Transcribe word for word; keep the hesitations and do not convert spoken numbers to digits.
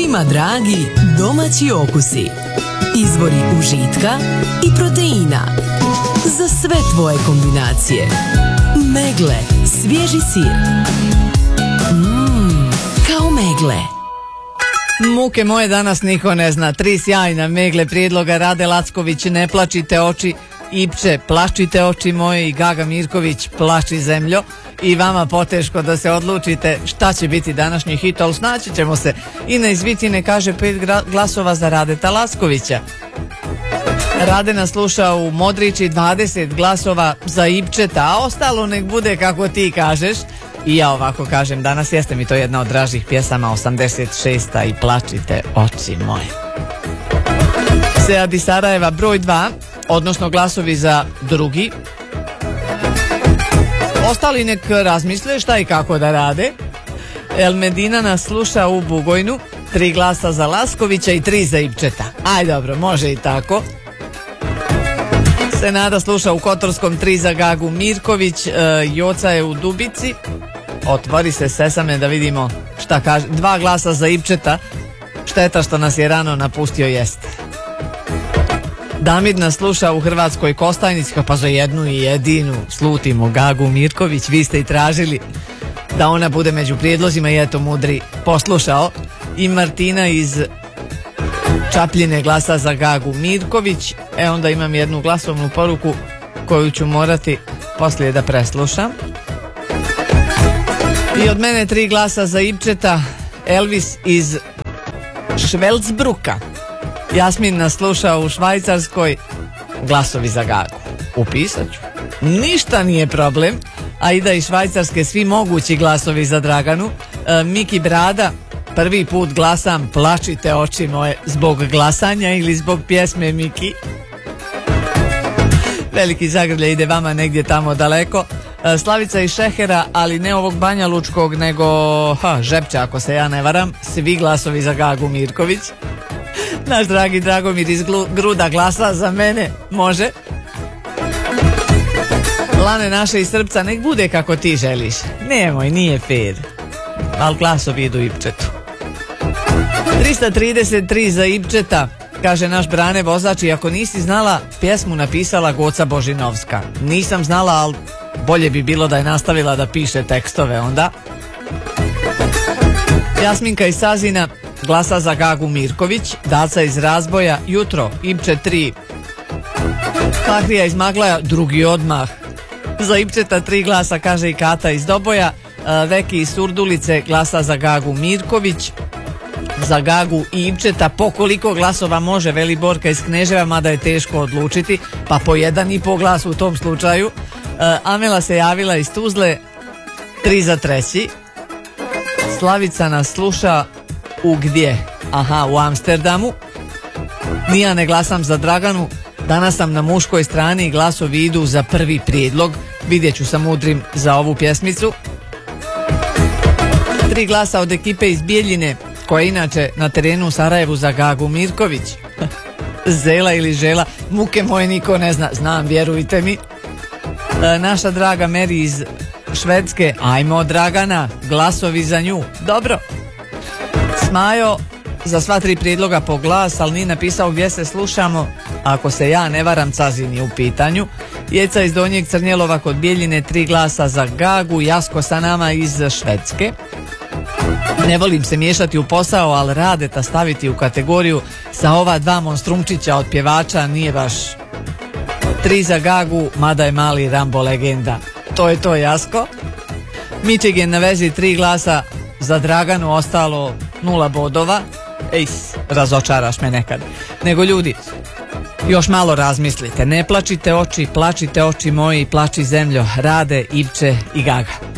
Svima dragi domaći okusi, izvori užitka i proteina. Za sve tvoje kombinacije. Megle, svježi sir. Mmm, kao Megle. Muke moje danas niko ne zna. Tri sjajna Megle prijedloga: Rade Lacković, Ne plačite oči, Ipče, Plačite oči moje i Gaga Mirković, Plači zemljo. I vama poteško da se odlučite šta će biti današnji hit, ali snaći ćemo se. Ina iz Vitine kaže pet glasova za Radeta Lackovića. Rade nas sluša u Modrići, dvadeset glasova za Ipčeta, a ostalo nek bude kako ti kažeš. I ja ovako kažem, danas jeste mi to jedna od dražih pjesama, osamdeset šesta i Plačite oči moje. Sead iz Sarajeva broj dva, odnosno glasovi za drugi. Ostali nek razmisle šta i kako da rade. El Medina nas sluša u Bugojnu, tri glasa za Lackovića i tri za Ipčeta. Aj dobro, može i tako. Senada sluša u Kotorskom, tri za Gagu Mirković, e, Joca je u Dubici. Otvori se sesame da vidimo šta kaže. Dva glasa za Ipčeta. Šteta što nas je rano napustio, jeste. Damid nas sluša u Hrvatskoj Kostajnici, pa za jednu i jedinu slutimo Gagu Mirković. Vi ste i tražili da ona bude među prijedlozima i eto mudri poslušao. I Martina iz Čapljine glasa za Gagu Mirković. E onda imam jednu glasovnu poruku koju ću morati poslije da preslušam. I od mene tri glasa za Ipčeta. Elvis iz Švelcbruka. Jasmin nas sluša u Švajcarskoj, glasovi za Gagu. Upisat ću. Ništa nije problem. Aida iz Švajcarske, svi mogući glasovi za Draganu. e, Miki Brada, prvi put glasam Plačite oči moje. Zbog glasanja ili zbog pjesme Miki? Veliki zagrljaj ide vama negdje tamo daleko. e, Slavica iz Šehera, ali ne ovog Banja Lučkog, nego ha, Žepča ako se ja ne varam. Svi glasovi za Gagu Mirković. Naš dragi Dragomir iz Gruda glasa za mene. Može. Lane naše iz Srpca, nek bude kako ti želiš. Nemoj, nije fair. Ali glasovi idu Ipčetu. trista trideset tri za Ipčeta, kaže naš Brane vozač. I ako nisi znala, pjesmu napisala Goca Božinovska. Nisam znala, ali bolje bi bilo da je nastavila da piše tekstove onda. Jasminka iz Sazina glasa za Gagu Mirković. Daca iz Razboja, jutro, Ipče tri. Fahrija iz Maglaja, drugi odmah. Za Ipčeta tri glasa, kaže i Kata iz Doboja. Veki iz Surdulice glasa za Gagu Mirković. Za Gagu i Ipčeta po koliko glasova može, veli Borka iz Kneževa, mada je teško odlučiti, pa po jedan i po glas u tom slučaju. Amela se javila iz Tuzle, tri za treći. Slavica nas sluša u gdje? Aha, u Amsterdamu. Nija ne glasam za Draganu. Danas sam na muškoj strani i glasovi idu za prvi prijedlog. Vidjet ću sa mudrim za ovu pjesmicu. Tri glasa od ekipe iz Bijeljine, koja je inače na terenu u Sarajevu, za Gagu Mirković. Zela ili Žela, muke moje niko ne zna. Znam, vjerujte mi. E, naša draga Meri iz Švedske, ajmo Dragana, glasovi za nju. Dobro. Smajo za sva tri prijedloga po glas, ali nije napisao gdje se slušamo. Ako se ja ne varam, Cazin je u pitanju. Jeca iz Donjeg Crnjelova kod Bijeljine, tri glasa za Gagu. Jasko sa nama iz Švedske. Ne volim se miješati u posao, ali Radeta staviti u kategoriju sa ova dva monstrumčića od pjevača nije baš. Tri za Gagu, mada je mali Rambo legenda. To je to, Jasko. Michigan na vezi, tri glasa za Draganu, ostalo nula bodova. Ej, razočaraš me nekad. Nego ljudi, još malo razmislite. Ne plačite oči, plačite oči moji, plači zemljo. Rade, Ipče i Gaga.